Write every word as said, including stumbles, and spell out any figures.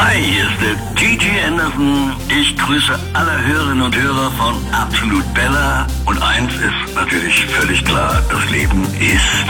Hi, hier ist der Gigi Anderson. Ich grüße alle Hörerinnen und Hörer von Absolut Bella. Und eins ist natürlich völlig klar, das Leben ist